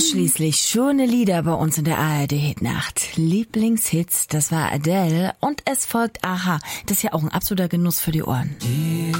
Ausschließlich schöne Lieder bei uns in der ARD-Hitnacht. Lieblingshits, das war Adele und es folgt Aha. Das ist ja auch ein absoluter Genuss für die Ohren.